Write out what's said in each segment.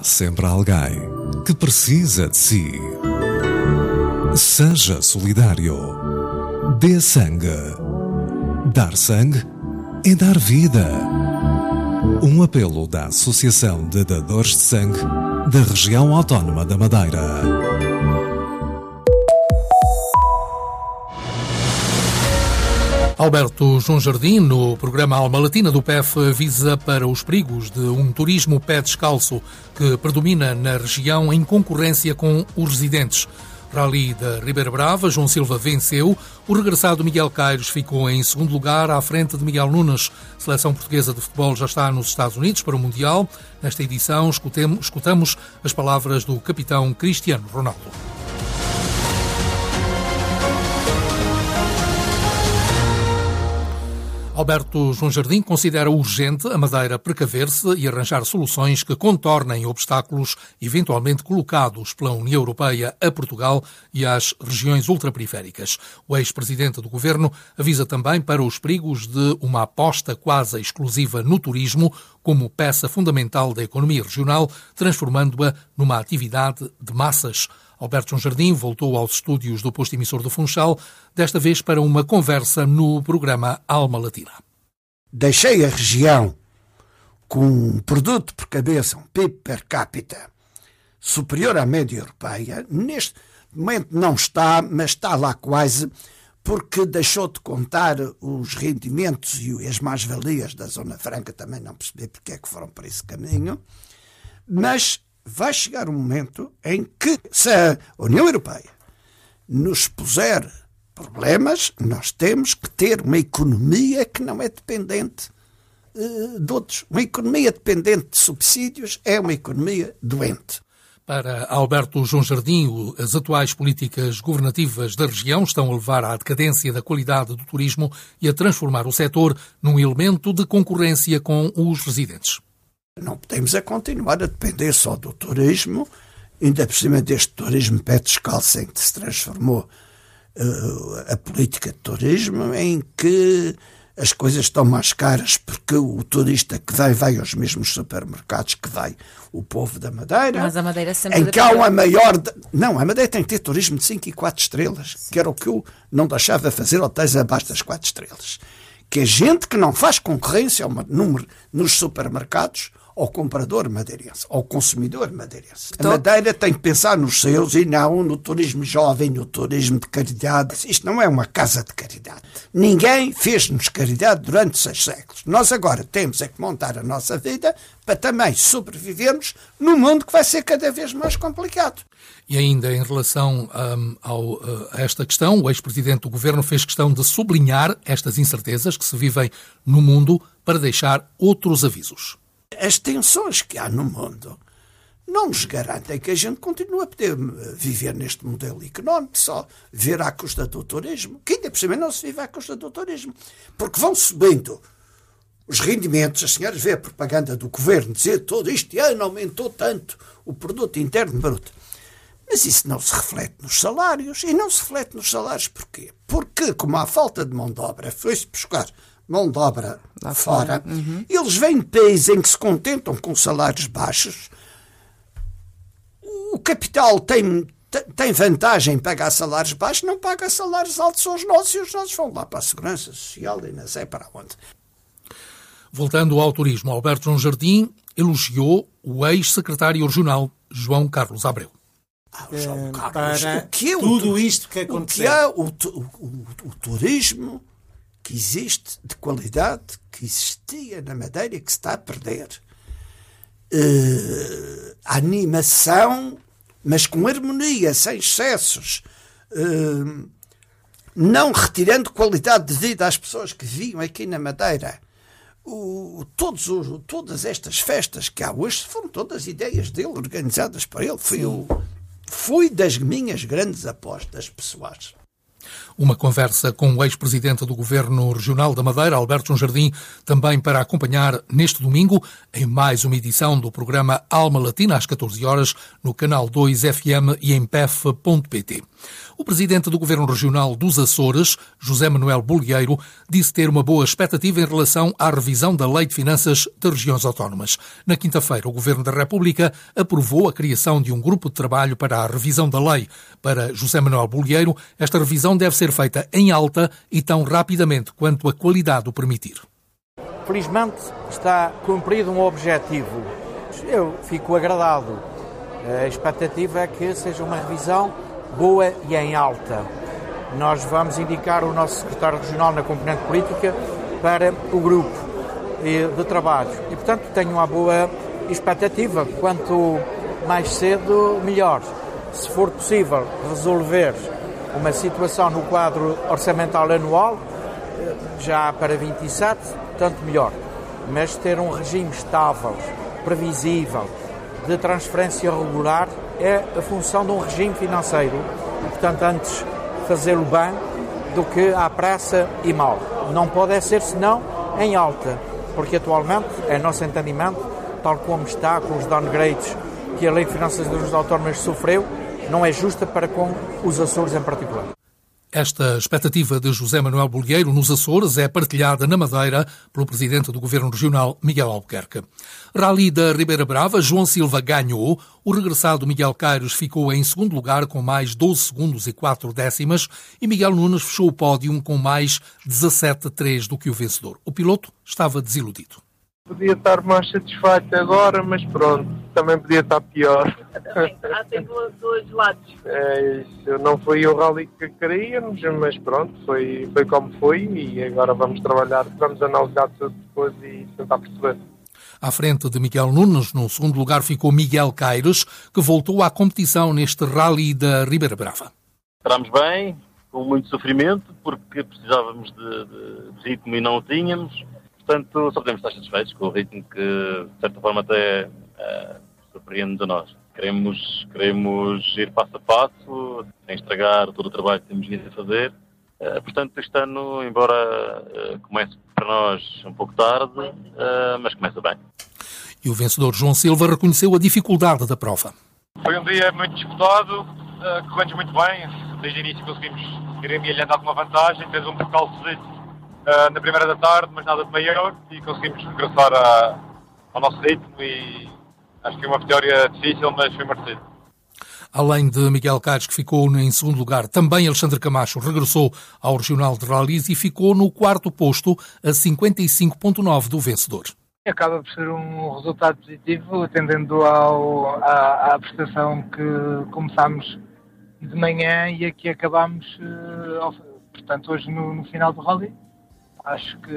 sempre alguém que precisa de si. Seja solidário. Dê sangue. Dar sangue é dar vida. Um apelo da Associação de Dadores de Sangue da Região Autónoma da Madeira. Alberto João Jardim, no programa Alma Latina do PEF, avisa para os perigos de um turismo pé descalço que predomina na região em concorrência com os residentes. Rally da Ribeira Brava, João Silva venceu. O regressado Miguel Caires ficou em segundo lugar, à frente de Miguel Nunes. A seleção portuguesa de futebol já está nos Estados Unidos para o Mundial. Nesta edição, escutamos as palavras do capitão Cristiano Ronaldo. Alberto João Jardim considera urgente a Madeira precaver-se e arranjar soluções que contornem obstáculos eventualmente colocados pela União Europeia a Portugal e às regiões ultraperiféricas. O ex-presidente do governo avisa também para os perigos de uma aposta quase exclusiva no turismo como peça fundamental da economia regional, transformando-a numa atividade de massas. Alberto João Jardim voltou aos estúdios do posto emissor do Funchal, desta vez para uma conversa no programa Alma Latina. Deixei a região com um produto por cabeça, um PIB per capita, superior à média europeia. Neste momento não está, mas está lá quase, porque deixou de contar os rendimentos e as mais-valias da Zona Franca, também não percebi porque é que foram para esse caminho, mas vai chegar um momento em que, se a União Europeia nos puser problemas, nós temos que ter uma economia que não é dependente de outros. Uma economia dependente de subsídios é uma economia doente. Para Alberto João Jardim, as atuais políticas governativas da região estão a levar à decadência da qualidade do turismo e a transformar o setor num elemento de concorrência com os residentes. Não podemos continuar a depender só do turismo, ainda por cima deste turismo pé descalço em que se transformou a política de turismo, em que as coisas estão mais caras porque o turista que vem vai aos mesmos supermercados que vai o povo da Madeira. Mas a Madeira sempre... Em que há uma maior... Não, a Madeira tem que ter turismo de 5 e 4 estrelas, que era o que eu não deixava fazer hotéis abaixo das 4 estrelas. Que é gente que não faz concorrência ao número nos supermercados ao comprador madeirense, ao consumidor madeirense. A Madeira tem que pensar nos seus e não no turismo jovem, no turismo de caridade. Isto não é uma casa de caridade. Ninguém fez-nos caridade durante 6 séculos. Nós agora temos é que montar a nossa vida para também sobrevivermos num mundo que vai ser cada vez mais complicado. E ainda em relação a esta questão, o ex-presidente do governo fez questão de sublinhar estas incertezas que se vivem no mundo para deixar outros avisos. As tensões que há no mundo não nos garantem que a gente continue a poder viver neste modelo económico, só viver à custa do turismo, que ainda por cima não se vive à custa do turismo, porque vão subindo os rendimentos. As senhoras vêem a propaganda do governo dizer todo este ano aumentou tanto o produto interno bruto, mas isso não se reflete nos salários. E não se reflete nos salários porquê? Porque, como há falta de mão de obra, foi-se buscar mão de obra lá fora. Eles vêm de países em que se contentam com salários baixos. O capital tem vantagem em pagar salários baixos, não paga salários altos aos nossos, e os nossos vão lá para a Segurança Social e não sei para onde. Voltando ao turismo, Alberto João Jardim elogiou o ex-secretário regional João Carlos Abreu. João Carlos, para o que é tudo isto que aconteceu? O que é o turismo que existe de qualidade, que existia na Madeira e que se está a perder. A animação, mas com harmonia, sem excessos, não retirando qualidade de vida às pessoas que viviam aqui na Madeira. Todas estas festas que há hoje foram todas ideias dele, organizadas por ele. Foi das minhas grandes apostas pessoais. Uma conversa com o ex-presidente do Governo Regional da Madeira, Alberto João Jardim, também para acompanhar neste domingo, em mais uma edição do programa Alma Latina, às 14 horas, no canal 2 FM e em pef.pt. O presidente do Governo Regional dos Açores, José Manuel Bolieiro, disse ter uma boa expectativa em relação à revisão da Lei de Finanças das Regiões Autónomas. Na quinta-feira, o Governo da República aprovou a criação de um grupo de trabalho para a revisão da lei. Para José Manuel Bolieiro, esta revisão deve ser feita em alta e tão rapidamente quanto a qualidade o permitir. Felizmente está cumprido um objetivo. Eu fico agradado. A expectativa é que seja uma revisão boa e em alta. Nós vamos indicar o nosso secretário regional na componente política para o grupo de trabalho. E, portanto, tenho uma boa expectativa. Quanto mais cedo, melhor. Se for possível resolver uma situação no quadro orçamental anual, já para 27, tanto melhor. Mas ter um regime estável, previsível, de transferência regular, é a função de um regime financeiro. E, portanto, antes fazê-lo bem do que à pressa e mal. Não pode ser senão em alta, porque atualmente, é nosso entendimento, tal como está com os downgrades que a Lei de Finanças das Regiões Autónomas sofreu, não é justa para com os Açores em particular. Esta expectativa de José Manuel Bolieiro nos Açores é partilhada na Madeira pelo presidente do Governo Regional, Miguel Albuquerque. Rally da Ribeira Brava, João Silva ganhou. O regressado Miguel Caires ficou em segundo lugar com mais 12 segundos e 4 décimas e Miguel Nunes fechou o pódio com mais 17,3 do que o vencedor. O piloto estava desiludido. Podia estar mais satisfeito agora, mas pronto, também podia estar pior. Há sempre dois lados. Isso não foi o rally que queríamos, mas pronto, foi como foi e agora vamos trabalhar, vamos analisar tudo depois e tentar perceber. À frente de Miguel Nunes, no segundo lugar ficou Miguel Caires, que voltou à competição neste rally da Ribeira Brava. Entramos bem, com muito sofrimento, porque precisávamos de ritmo e não o tínhamos. Portanto, só podemos estar satisfeitos com o ritmo que, de certa forma, até surpreende-nos a nós. Queremos ir passo a passo, sem estragar todo o trabalho que temos vindo a fazer. Portanto, este ano, embora comece para nós um pouco tarde, mas começa bem. E o vencedor João Silva reconheceu a dificuldade da prova. Foi um dia muito disputado, corremos muito bem. Desde o início conseguimos ir amealhando alguma vantagem, fez um percalço na primeira da tarde, mas nada de maior, e conseguimos regressar ao nosso ritmo e acho que foi uma vitória difícil, mas foi merecido. Além de Miguel Caires, que ficou em segundo lugar, também Alexandre Camacho regressou ao Regional de Rallys e ficou no quarto posto, a 55,9 do vencedor. Acaba por ser um resultado positivo, atendendo à prestação que começámos de manhã e aqui acabámos, portanto, hoje no final do rally. Acho que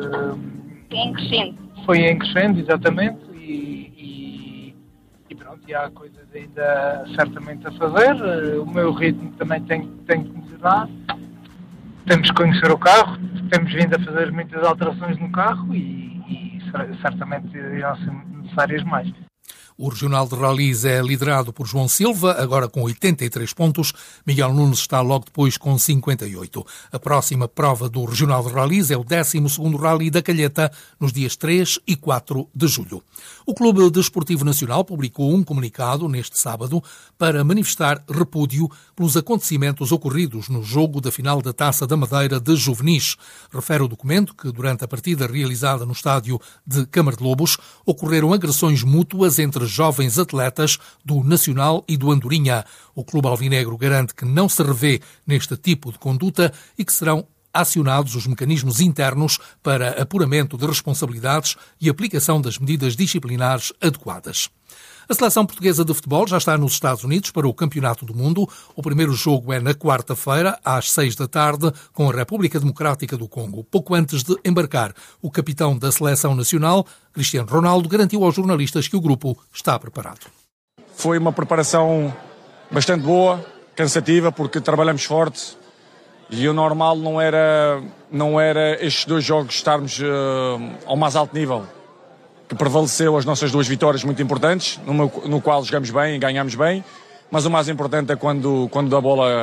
foi em crescendo, exatamente, e pronto, e há coisas ainda certamente a fazer. O meu ritmo também tem que melhorar. Temos que conhecer o carro, temos vindo a fazer muitas alterações no carro e certamente irão ser necessárias mais. O Regional de Rallys é liderado por João Silva, agora com 83 pontos. Miguel Nunes está logo depois com 58. A próxima prova do Regional de Rallys é o 12º Rally da Calheta, nos dias 3 e 4 de julho. O Clube Desportivo Nacional publicou um comunicado neste sábado para manifestar repúdio pelos acontecimentos ocorridos no jogo da final da Taça da Madeira de Juvenis. Refere o documento que, durante a partida realizada no estádio de Câmara de Lobos, ocorreram agressões mútuas entre jovens atletas do Nacional e do Andorinha. O Clube Alvinegro garante que não se revê neste tipo de conduta e que serão acionados os mecanismos internos para apuramento de responsabilidades e aplicação das medidas disciplinares adequadas. A seleção portuguesa de futebol já está nos Estados Unidos para o Campeonato do Mundo. O primeiro jogo é na quarta-feira, às 6 da tarde, com a República Democrática do Congo. Pouco antes de embarcar, o capitão da seleção nacional, Cristiano Ronaldo, garantiu aos jornalistas que o grupo está preparado. Foi uma preparação bastante boa, cansativa, porque trabalhamos forte e o normal não era estes dois jogos estarmos ao mais alto nível, que prevaleceu as nossas duas vitórias muito importantes, no qual jogamos bem e ganhamos bem, mas o mais importante é quando a bola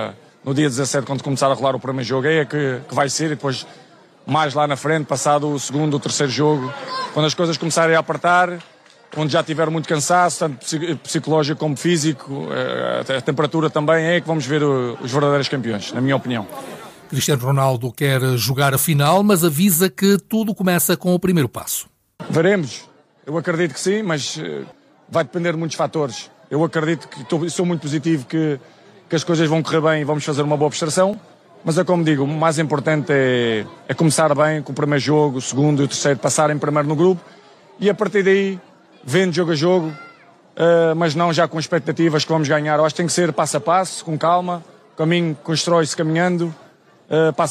no dia 17, quando começar a rolar o primeiro jogo, é que vai ser, e depois mais lá na frente, passado o segundo ou terceiro jogo, quando as coisas começarem a apertar, onde já tiver muito cansaço, tanto psicológico como físico, a temperatura também, é que vamos ver os verdadeiros campeões, na minha opinião. Cristiano Ronaldo quer jogar a final, mas avisa que tudo começa com o primeiro passo. Veremos. Eu acredito que sim, mas vai depender de muitos fatores. Eu acredito que sou muito positivo que as coisas vão correr bem e vamos fazer uma boa prestação, mas é como digo, o mais importante é começar bem com o primeiro jogo, o segundo e o terceiro, passarem primeiro no grupo e a partir daí, vendo jogo a jogo, mas não já com expectativas que vamos ganhar. Eu acho que tem que ser passo a passo, com calma, o caminho constrói-se caminhando, passo